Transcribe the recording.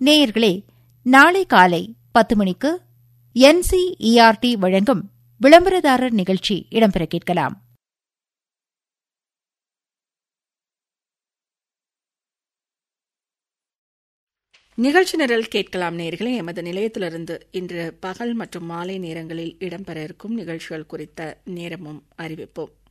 நேயர்களே, நாளை காலை 10 மணிக்கு NCERT வழங்கும் விளம்பரதாரர் நிகழ்ச்சி இடம்பெற கேட்கலாம். நிகழ்ச்சி நிரல் கேட்கலாம். நேயர்களே, எமது நிலையத்திலிருந்து இன்று பகல் மற்றும் மாலை நேரங்களில் இடம்பெற இருக்கும் நிகழ்ச்சிகள் குறித்த நேரமும் அறிவிப்போம்.